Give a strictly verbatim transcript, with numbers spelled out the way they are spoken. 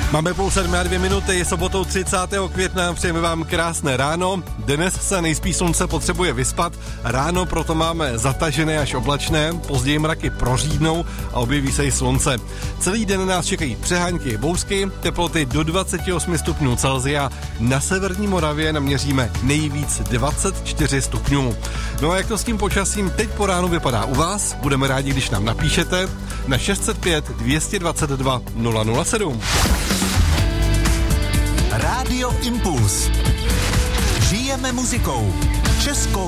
Máme půl sedmé a dvě minuty, je sobotou třicátého května, přejeme vám krásné ráno. Dnes se nejspíš slunce potřebuje vyspat, ráno proto máme zatažené až oblačné, později mraky prořídnou a objeví se i slunce. Celý den nás čekají přehánky, bouřky, teploty do dvacet osm stupňů Celsia, na severní Moravě naměříme nejvíc dvacet čtyři stupňů. No a jak to s tím počasím teď po ránu vypadá u vás? Budeme rádi, když nám napíšete na šest set pět dvě dvacet dva nula nula sedm. Rádio Impuls. Žijeme muzikou. Českou